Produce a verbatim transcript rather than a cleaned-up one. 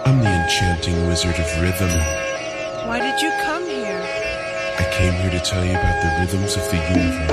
I'm the enchanting wizard of rhythm. Why did you come here? I came here to tell you about the rhythms of the universe.